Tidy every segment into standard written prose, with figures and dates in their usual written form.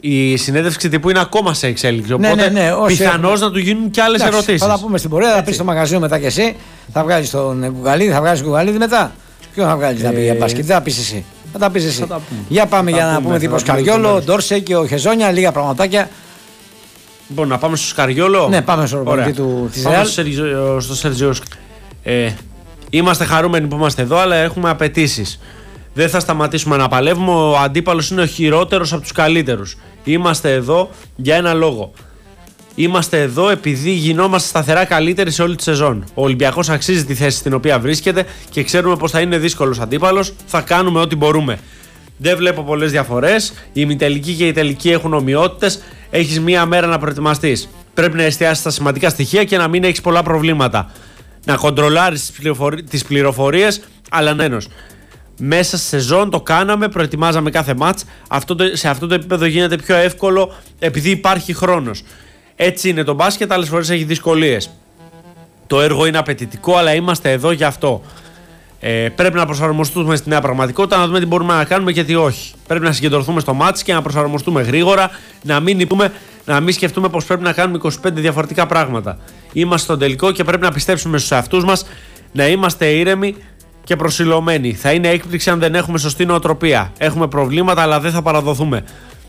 η συνέντευξη τύπου είναι ακόμα σε εξέλιξη. Οπότε πιθανώς να του γίνουν και άλλες ερωτήσεις. Θα τα πούμε στην πορεία, θα πει στο μαγαζίνο μετά κι εσύ. Θα βγάλει τον Κουγαλίδη, θα βγάλει Κουγαλίδη μετά. Ποιον θα βγάλει να πει για μπάσκετ, δεν θα πει εσύ. Θα τα πει εσύ. Για πάμε για να πούμε τίποτα Σκαριόλο, Ντόρσε και ο Χεζόνια, λίγα πραγματάκια. Λοιπόν, να πάμε στο Σκαριόλο. Ναι, πάμε στο προπονητή της Ρεάλ. Στο Σερτζίο. Είμαστε χαρούμενοι που είμαστε εδώ, αλλά έχουμε απαιτήσεις. Δεν θα σταματήσουμε να παλεύουμε. Ο αντίπαλος είναι ο χειρότερος από τους καλύτερους. Είμαστε εδώ για ένα λόγο. Είμαστε εδώ επειδή γινόμαστε σταθερά καλύτεροι σε όλη τη σεζόν. Ο Ολυμπιακός αξίζει τη θέση στην οποία βρίσκεται και ξέρουμε πως θα είναι δύσκολος αντίπαλος. Θα κάνουμε ό,τι μπορούμε. Δεν βλέπω πολλές διαφορές. Η ημιτελική και η τελική έχουν ομοιότητες. Έχεις μία μέρα να προετοιμαστείς. Πρέπει να εστιάσεις στα σημαντικά στοιχεία και να μην έχεις πολλά προβλήματα. Να κοντρολάρεις τις πληροφορίες, αλλά νένος. Μέσα στη σεζόν το κάναμε, προετοιμάζαμε κάθε μάτς. Σε αυτό το επίπεδο γίνεται πιο εύκολο επειδή υπάρχει χρόνος. Έτσι είναι το μπάσκετ, άλλες φορές έχει δυσκολίες. Το έργο είναι απαιτητικό, αλλά είμαστε εδώ γι' αυτό. Πρέπει να προσαρμοστούμε στη νέα πραγματικότητα, να δούμε τι μπορούμε να κάνουμε και τι όχι. Πρέπει να συγκεντρωθούμε στο μάτς και να προσαρμοστούμε γρήγορα, να μην σκεφτούμε πως πρέπει να κάνουμε 25 διαφορετικά πράγματα. Είμαστε στον τελικό και πρέπει να πιστέψουμε στους εαυτούς μας, να είμαστε ήρεμοι και προσιλωμένοι. Θα είναι έκπληξη αν δεν έχουμε σωστή νοοτροπία. Έχουμε προβλήματα, αλλά δεν θα παραδοθούμε.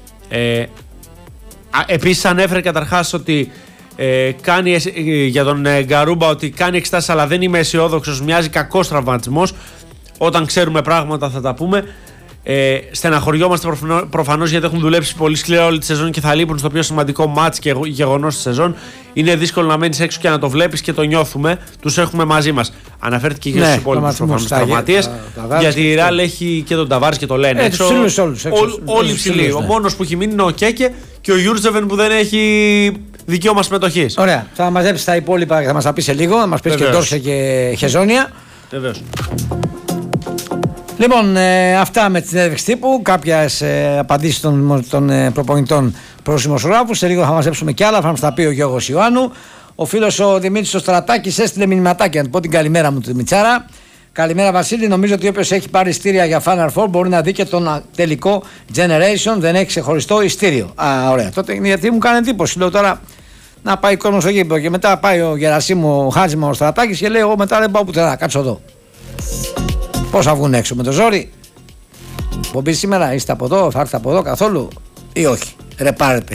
Επίσης ανέφερε καταρχάς ότι κάνει για τον Γκαρούμπα ότι κάνει εξετάσεις, αλλά δεν είμαι αισιόδοξος, μοιάζει κακός τραυματισμός. Όταν ξέρουμε πράγματα θα τα πούμε. Στεναχωριόμαστε προφανώς γιατί έχουν δουλέψει πολύ σκληρά όλη τη σεζόν και θα λείπουν στο πιο σημαντικό μάτς και γεγονός της σεζόν. Είναι δύσκολο να μένεις έξω και να το βλέπεις και το νιώθουμε. Τους έχουμε μαζί μας. Αναφέρθηκε και στους υπόλοιπους προφανώς τραυματίες. Γιατί η Ρεάλ έχει και τον Ταβάρης και το λένε έξω. Όλοι ψηλοί. Ο μόνος που έχει μείνει είναι ο Κέκε και ο Γιούρτζεβεν που δεν έχει δικαίωμα συμμετοχής. Ωραία. Θα μαζέψει τα υπόλοιπα και θα μας τα πει σε λίγο. Θα μας πει και Ντόρσε και Χεζόνια. Βεβαίως. Λοιπόν, αυτά με τη συνέντευξη τύπου. Κάποιες απαντήσεις των προπονητών προς τους δημοσιογράφους. Σε λίγο θα μαζέψουμε κι άλλα. Θα μας τα πει ο Γιώργος Ιωάννου. Ο φίλος ο Δημήτρης ο Στρατάκης έστειλε μηνυματάκι να του πω την καλημέρα μου του Μιτσάρα. Καλημέρα Βασίλη. Νομίζω ότι όποιος έχει πάρει ειστήρια για Final Four μπορεί να δει και τον τελικό Generation. Δεν έχει ξεχωριστό ειστήριο. Ωραία. Τότε γιατί μου κάνει εντύπωση. Λέω τώρα να πάει κόσμο στο γήπεδο και μετά πάει ο Γερασίμου, ο Χάτζημα, ο Στρατάκης και λέει: εγώ μετά δεν πάω πουθενά. Κάτσω εδώ. Πώς θα βγουν έξω με το ζόρι? Μπομπή σήμερα, είστε από εδώ, θα έρθετε από εδώ καθόλου ή όχι? Ρεπάρετε.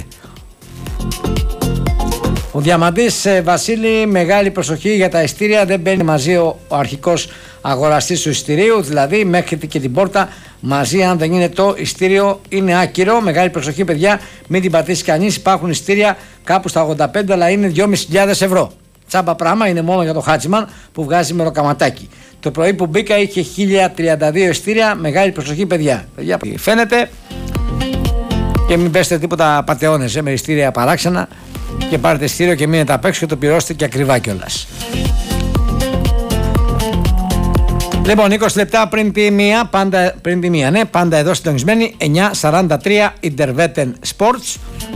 Ο Διαμαντής Βασίλη, μεγάλη προσοχή για τα ειστήρια. Δεν μπαίνει μαζί ο αρχικός αγοραστής του ειστηρίου, δηλαδή μέχρι και την πόρτα μαζί. Αν δεν είναι το ειστήριο, είναι άκυρο. Μεγάλη προσοχή, παιδιά, μην την πατήσει κανείς. Υπάρχουν ειστήρια κάπου στα 85, αλλά είναι 2.500 ευρώ. Τσάμπα πράγμα, είναι μόνο για το Χάτσιμαν που βγάζει μεροκαματάκι. Το πρωί που μπήκα είχε 1032 ειστήρια. Μεγάλη προσοχή, παιδιά. Φαίνεται. Και μην πέστε τίποτα πατεώνες με ειστήρια παράξενα. Και πάρετε ειστήριο και μείνετε απ' έξω και το πληρώσετε και ακριβά κιόλας. Λοιπόν, 20 λεπτά πριν τη μία, πάντα εδώ συντονισμένοι, 9:43 Interveten Sports.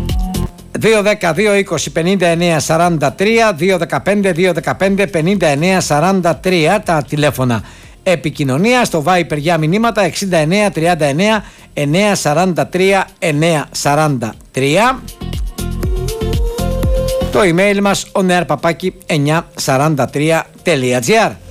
2-10-2-20-59-43, 2-15-2-15-59-43 τα τηλέφωνα επικοινωνία. Στο Viper για μηνύματα 69-39-943-943. Το email μας oneairpapaki943.gr.